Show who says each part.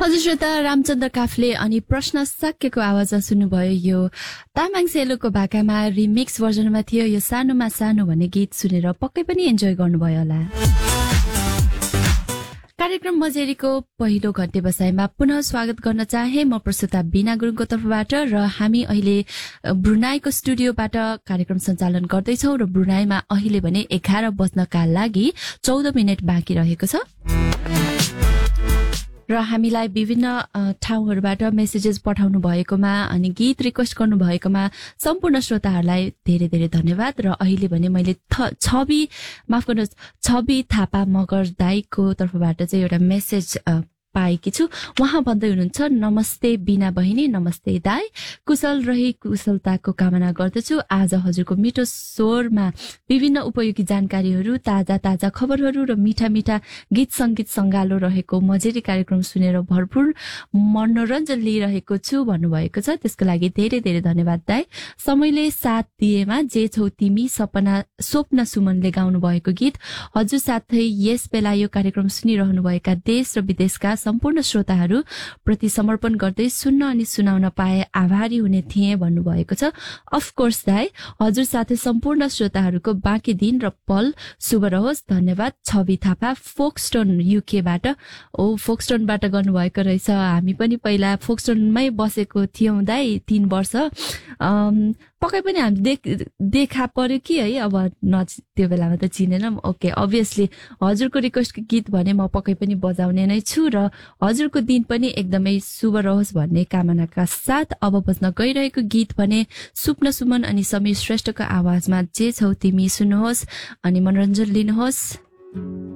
Speaker 1: हजुर श्रोता, रामचन्द्र काफले अनि प्रश्न साक्यको आवाज सुन्नुभयो। यो तामाङ सेलोको भाकामा रिमिक्स भर्जनमा थियो। यो सानोमा सानो भन्ने गीत सुनेर पक्कै पनि इन्जोय गर्नुभयो होला। कार्यक्रम मजेरीको पहिलो घण्टे बसाइमा पुनः स्वागत गर्न चाहे म प्रस्तुता बिना गुरुङको तर्फबाट। र हामी अहिले ब्रुनाईको स्टुडियोबाट कार्यक्रम सञ्चालन गर्दैछौँ र ब्रुनाईमा अहिले भने 11 बज्नका लागि 14 मिनट बाँकी रहेको छ र हामीलाई विभिन्न ठाउँहरूबाट मेसेजेस पठाउनु भएकोमा अनि गीत रिक्वेस्ट गर्नु भएकोमा सम्पूर्ण श्रोताहरूलाई धेरै धेरै धन्यवाद। र अहिले भने मैले छवि थापा मगर दाईको तर्फबाट चाहिँ एउटा मेसेज पाएकी छु। उहाँ भन्दै हुनुहुन्छ, नमस्ते बिना बहिनी, नमस्ते दाई, कुशल रही कुशलताको कामना गर्दछु। आज हजुरको मिठो स्वरमा विभिन्न उपयोगी जानकारीहरू, ताजा ताजा खबरहरू र मिठा मिठा गीत संगीत संगालो रहेको मजेरी कार्यक्रम सुनेर भरपूर मनोरञ्जन लिइरहेको छु भन्नुभएको छ। त्यसको लागि धेरै धेरै धन्यवाद दाई। समयले साथ दिएमा जे छौ तिमी स्वप्न सुमनले गाउनु भएको गीत हजुर साथै यस बेला यो कार्यक्रम सुनिरहनुभएका देश र विदेशका सम्पूर्ण श्रोताहरू प्रति समर्पण गर्दै सुन्न अनि सुनाउन पाए आभारी हुने थिए भन्नुभएको छ। अफकोर्स दाई, हजुर साथै सम्पूर्ण श्रोताहरूको बाँकी दिन र पल शुभ रहोस्। धन्यवाद। छवि थापा फोक्सटोन युकेबाट। फोक्सटोनबाट गर्नुभएको रहेछ। हामी पनि पहिला फोक्सटोनमै बसेको थियौँ दाई 3 वर्ष। पक्कै पनि हामी देखा पर्यो कि है, अब त्यो बेलामा त चिनेनौँ। ओके, अभियसली हजुरको रिक्वेस्टको गीत भने म पक्कै पनि बजाउने नै छु र हजुरको दिन पनि एकदमै शुभ रहोस् भन्ने कामनाका साथ अब बज्न गइरहेको गीत भने स्वप्न सुमन अनि समीर श्रेष्ठको आवाजमा जे छौ तिमी सुन्नुहोस् अनि मनोरञ्जन लिनुहोस्।